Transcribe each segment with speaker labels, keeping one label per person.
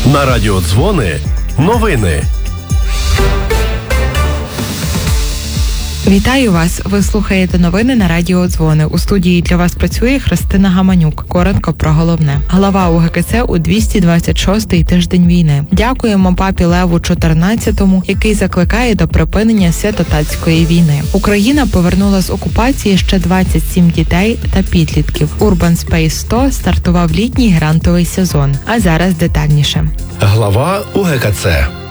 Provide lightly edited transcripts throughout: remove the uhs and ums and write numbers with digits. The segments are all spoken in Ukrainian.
Speaker 1: На радіо Дзвони новини.
Speaker 2: Вітаю вас! Ви слухаєте новини на радіо Дзвони. У студії для вас працює Христина Гаманюк. Коротко про головне. Глава УГКЦ у 226-й тиждень війни. Дякуємо папі Леву XIV, який закликає до припинення святотатської війни. Україна повернула з окупації ще 27 дітей та підлітків. Urban Space 100 стартував літній грантовий сезон. А зараз детальніше.
Speaker 1: Глава УГКЦ.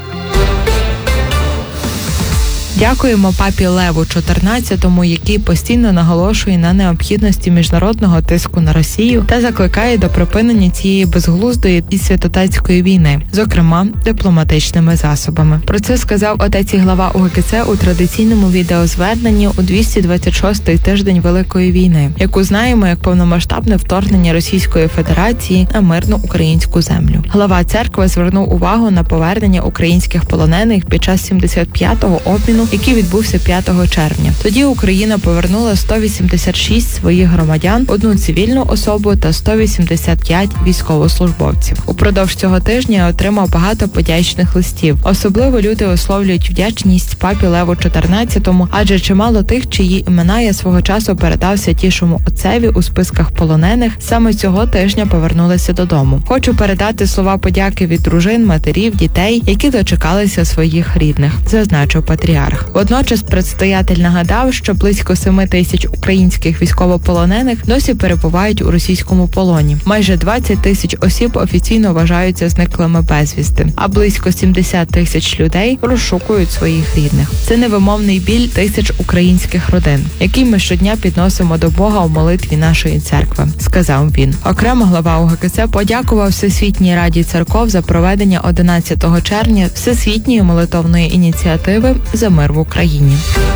Speaker 2: Дякуємо папі Леву XIV, який постійно наголошує на необхідності міжнародного тиску на Росію та закликає до припинення цієї безглуздої і святотатської війни, зокрема дипломатичними засобами. Про це сказав отець і глава УГКЦ у традиційному відеозверненні у 226-й тиждень Великої війни, яку знаємо як повномасштабне вторгнення Російської Федерації на мирну українську землю. Глава церкви звернув увагу на повернення українських полонених під час 75-го обміну, який відбувся 5 червня. Тоді Україна повернула 186 своїх громадян, 1 цивільну особу та 185 військовослужбовців. Упродовж цього тижня я отримав багато подячних листів. Особливо люди висловлюють вдячність папі Леву XIV, адже чимало тих, чиї імена я свого часу передав Святішому Отцеві у списках полонених, саме цього тижня повернулися додому. Хочу передати слова подяки від дружин, матерів, дітей, які дочекалися своїх рідних, зазначив патріарх. Водночас предстоятель нагадав, що близько 7 тисяч українських військовополонених досі перебувають у російському полоні. Майже 20 тисяч осіб офіційно вважаються зниклими безвісти, а близько 70 тисяч людей розшукують своїх рідних. Це невимовний біль тисяч українських родин, який ми щодня підносимо до Бога у молитві нашої церкви, сказав він. Окремо глава УГКЦ подякував Всесвітній Раді Церков за проведення 11 червня Всесвітньої молитовної ініціативи за мир в Україні.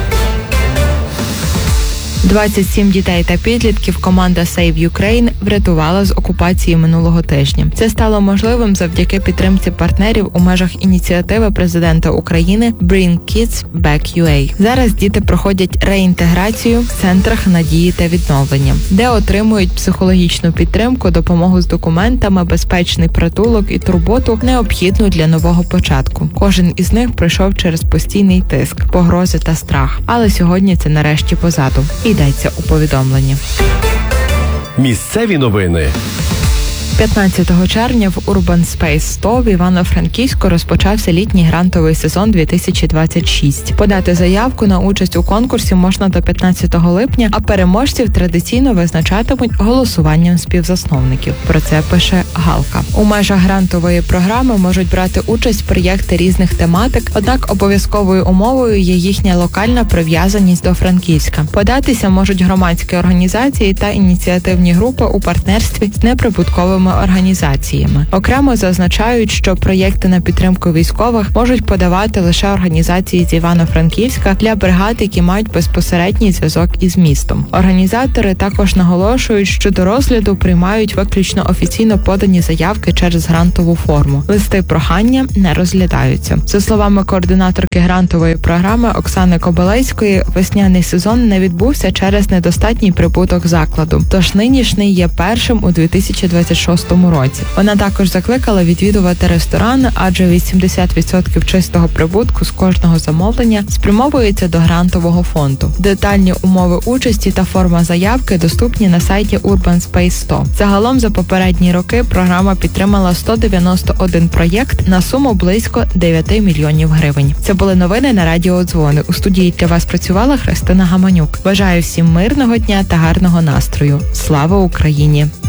Speaker 2: 27 дітей та підлітків команда Save Ukraine врятувала з окупації минулого тижня. Це стало можливим завдяки підтримці партнерів у межах ініціативи президента України Bring Kids Back UA. Зараз діти проходять реінтеграцію в центрах надії та відновлення, де отримують психологічну підтримку, допомогу з документами, безпечний притулок і турботу, необхідну для нового початку. Кожен із них пройшов через постійний тиск, погрози та страх. Але сьогодні це нарешті позаду. Йдеться у повідомленні.
Speaker 1: Місцеві новини.
Speaker 2: 15 червня в Urban Space 100 в Івано-Франківську розпочався літній грантовий сезон 2026. Подати заявку на участь у конкурсі можна до 15 липня, а переможців традиційно визначатимуть голосуванням співзасновників. Про це пише Галка. У межах грантової програми можуть брати участь проєкти різних тематик, однак обов'язковою умовою є їхня локальна прив'язаність до Франківська. Податися можуть громадські організації та ініціативні групи у партнерстві з неприбутковими організаціями. Окремо зазначають, що проєкти на підтримку військових можуть подавати лише організації з Івано-Франківська для бригад, які мають безпосередній зв'язок із містом. Організатори також наголошують, що до розгляду приймають виключно офіційно подані заявки через грантову форму. Листи прохання не розглядаються. За словами координаторки грантової програми Оксани Кобилецької, весняний сезон не відбувся через недостатній прибуток закладу, тож нинішній є першим у 2026 році. Вона також закликала відвідувати ресторани, адже 80% чистого прибутку з кожного замовлення спрямовується до грантового фонду. Детальні умови участі та форма заявки доступні на сайті Urban Space 100. Загалом за попередні роки програма підтримала 191 проєкт на суму близько 9 мільйонів гривень. Це були новини на радіо Дзвони. У студії для вас працювала Христина Гаманюк. Бажаю всім мирного дня та гарного настрою. Слава Україні!